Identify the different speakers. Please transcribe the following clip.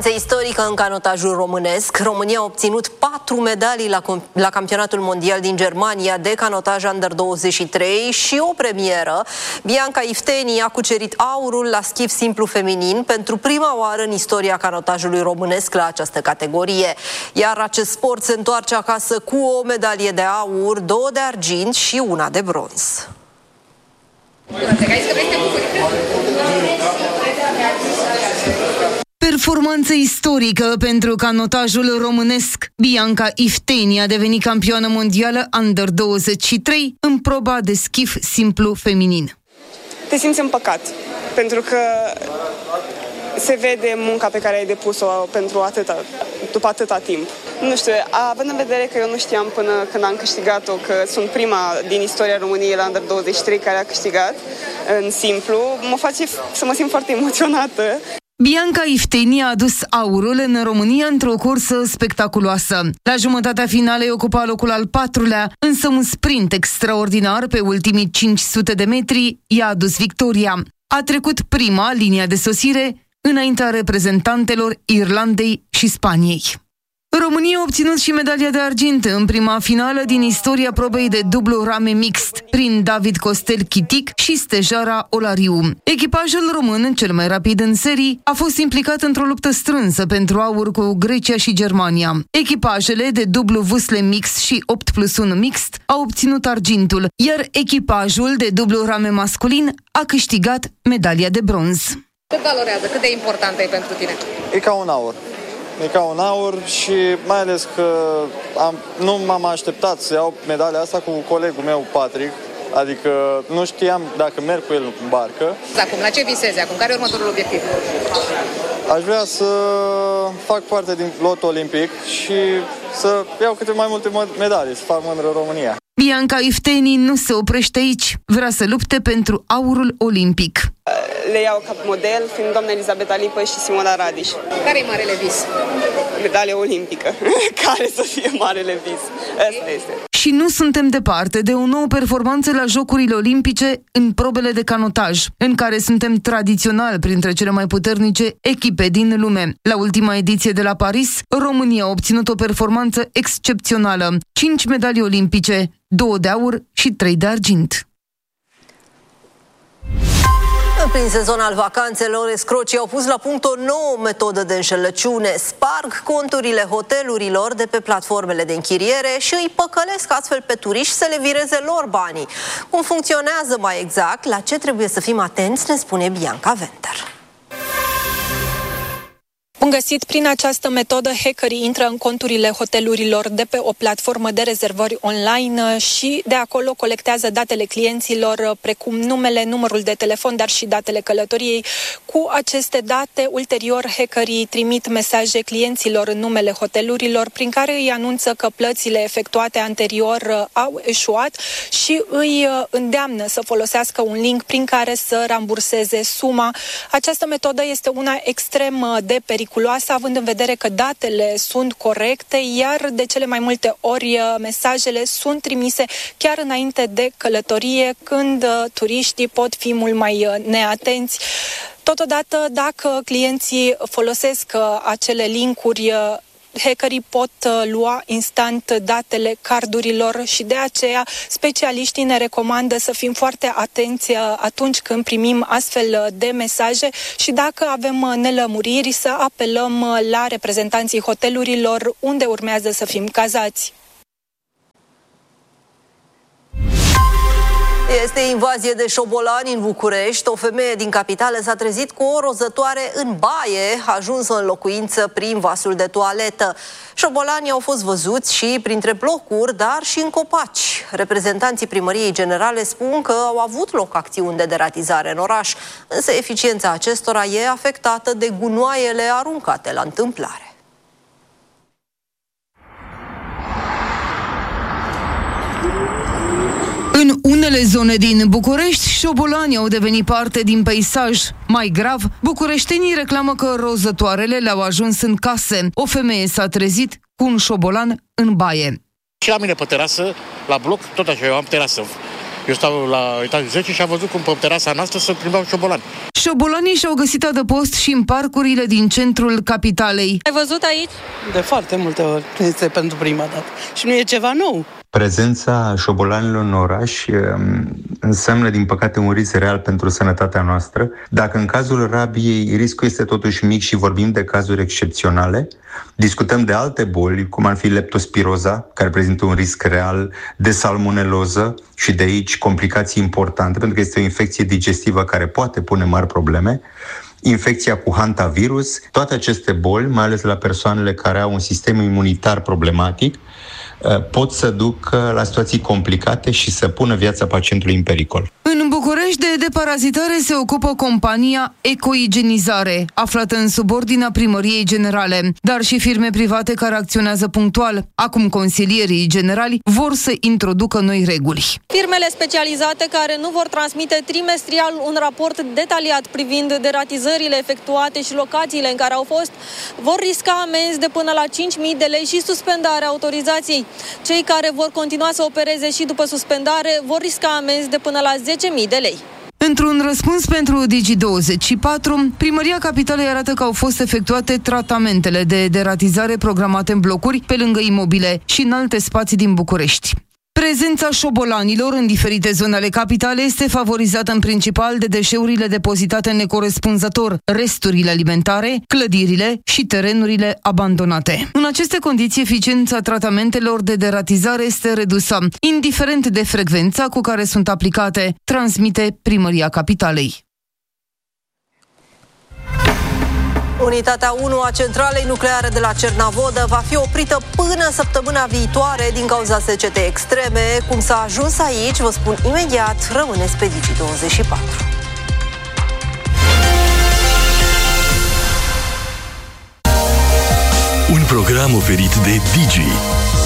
Speaker 1: Performanță istorică în canotajul românesc. România a obținut 4 medalii la campionatul mondial din Germania de canotaj Under 23 și o premieră. Bianca Ifteni a cucerit aurul la schif simplu feminin pentru prima oară în istoria canotajului românesc la această categorie. Iar acest sport se întoarce acasă cu o medalie de aur, 2 de argint și 1 de bronz.
Speaker 2: Performanță istorică pentru canotajul românesc. Bianca Ifteni a devenit campioană mondială Under 23 în proba de schif simplu feminin.
Speaker 3: Te simți împăcat, pentru că se vede munca pe care ai depus-o după atâta timp. Nu știu, având în vedere că eu nu știam până când am câștigat-o că sunt prima din istoria României la Under 23 care a câștigat în simplu, mă face să mă simt foarte emoționată.
Speaker 2: Bianca Ifteni a adus aurul în România într-o cursă spectaculoasă. La jumătatea finalei ocupa locul al 4-lea, însă un sprint extraordinar pe ultimii 500 de metri i-a adus victoria. A trecut prima linia de sosire înaintea reprezentantelor Irlandei și Spaniei. România a obținut și medalia de argint în prima finală din istoria probei de dublu rame mixt, prin David Costel Chitic și Stejara Olariu. Echipajul român, cel mai rapid în serii, a fost implicat într-o luptă strânsă pentru aur cu Grecia și Germania. Echipajele de dublu vâsle mixt și 8+1 mixt au obținut argintul, iar echipajul de dublu rame masculin a câștigat medalia de bronz.
Speaker 4: Cât valorează? Cât de importantă e pentru tine?
Speaker 5: E ca un aur. E ca un aur și mai ales că nu m-am așteptat să iau medalia asta cu colegul meu, Patrick. Adică nu știam dacă merg cu el în barcă.
Speaker 4: Acum, la ce visezi acum? Care e următorul obiectiv?
Speaker 5: Aș vrea să fac parte din lotul olimpic și să iau câte mai multe medalii, să fac mândră România.
Speaker 2: Bianca Ifteni nu se oprește aici. Vrea să lupte pentru aurul olimpic.
Speaker 3: Le iau ca model, fiind doamna Elisabeta Lipă și Simona Radiș.
Speaker 4: Care e marele vis?
Speaker 3: Medalia olimpică. Care să fie marele vis? Asta este.
Speaker 2: Și nu suntem departe de o nouă performanță la Jocurile Olimpice în probele de canotaj, în care suntem tradițional printre cele mai puternice echipe din lume. La ultima ediție de la Paris, România a obținut o performanță excepțională. 5 medalii olimpice, 2 de aur și 3 de argint.
Speaker 1: Prin sezon al vacanțelor, escrocii au pus la punct o nouă metodă de înșelăciune. Sparg conturile hotelurilor de pe platformele de închiriere și îi păcălesc astfel pe turiști să le vireze lor banii. Cum funcționează mai exact, la ce trebuie să fim atenți, ne spune Bianca Venter.
Speaker 6: Bun găsit! Prin această metodă, hackerii intră în conturile hotelurilor de pe o platformă de rezervări online și de acolo colectează datele clienților, precum numele, numărul de telefon, dar și datele călătoriei. Cu aceste date, ulterior, hackerii trimit mesaje clienților în numele hotelurilor, prin care îi anunță că plățile efectuate anterior au eșuat și îi îndeamnă să folosească un link prin care să ramburseze suma. Această metodă este una extrem de periculoasă, având în vedere că datele sunt corecte, iar de cele mai multe ori mesajele sunt trimise chiar înainte de călătorie, când turiștii pot fi mult mai neatenți. Totodată, dacă clienții folosesc acele linkuri, hackerii pot lua instant datele cardurilor și de aceea specialiștii ne recomandă să fim foarte atenți atunci când primim astfel de mesaje și dacă avem nelămuriri să apelăm la reprezentanții hotelurilor unde urmează să fim cazați.
Speaker 1: Este invazie de șobolani în București. O femeie din capitală s-a trezit cu o rozătoare în baie, ajunsă în locuință prin vasul de toaletă. Șobolanii au fost văzuți și printre blocuri, dar și în copaci. Reprezentanții Primăriei Generale spun că au avut loc acțiuni de deratizare în oraș, însă eficiența acestora e afectată de gunoaiele aruncate la întâmplare.
Speaker 2: În unele zone din București, șobolanii au devenit parte din peisaj. Mai grav, bucureștenii reclamă că rozătoarele le-au ajuns în case. O femeie s-a trezit cu un șobolan în baie.
Speaker 7: Și la mine pe terasă, la bloc, tot așa, eu am terasă. Eu stau la etajul 10 și am văzut cum pe terasa noastră se plimbau șobolani.
Speaker 2: Șobolanii și-au găsit adăpost și în parcurile din centrul capitalei.
Speaker 6: Ai văzut aici?
Speaker 8: De foarte multe ori. Este pentru prima dată. Și nu e ceva nou.
Speaker 9: Prezența șobolanilor în oraș înseamnă, din păcate, un risc real pentru sănătatea noastră. Dacă în cazul rabiei riscul este totuși mic și vorbim de cazuri excepționale, discutăm de alte boli, cum ar fi leptospiroza, care prezintă un risc real, de salmoneloză și de aici complicații importante, pentru că este o infecție digestivă care poate pune mari probleme, infecția cu hantavirus, toate aceste boli, mai ales la persoanele care au un sistem imunitar problematic, pot să ducă la situații complicate și să pună viața pacientului în pericol.
Speaker 2: În București de deparazitare se ocupă compania Ecoigenizare, aflată în subordinea Primăriei Generale, dar și firme private care acționează punctual. Acum consilierii generali vor să introducă noi reguli.
Speaker 6: Firmele specializate care nu vor transmite trimestrial un raport detaliat privind deratizările efectuate și locațiile în care au fost, vor risca amenzi de până la 5.000 de lei și suspendarea autorizației. Cei care vor continua să opereze și după suspendare vor risca amenzi de până la 10.000 de lei.
Speaker 2: Într-un răspuns pentru Digi24, Primăria Capitalei arată că au fost efectuate tratamentele de deratizare programate în blocuri, pe lângă imobile și în alte spații din București. Prezența șobolanilor în diferite zone ale capitalei este favorizată în principal de deșeurile depozitate necorespunzător, resturile alimentare, clădirile și terenurile abandonate. În aceste condiții, eficiența tratamentelor de deratizare este redusă, indiferent de frecvența cu care sunt aplicate, transmite Primăria Capitalei.
Speaker 1: Unitatea 1 a centralei nucleare de la Cernavodă va fi oprită până săptămâna viitoare din cauza secetei extreme. Cum s-a ajuns aici, vă spun imediat, rămâneți pe Digi24.
Speaker 10: Un program oferit de Digi.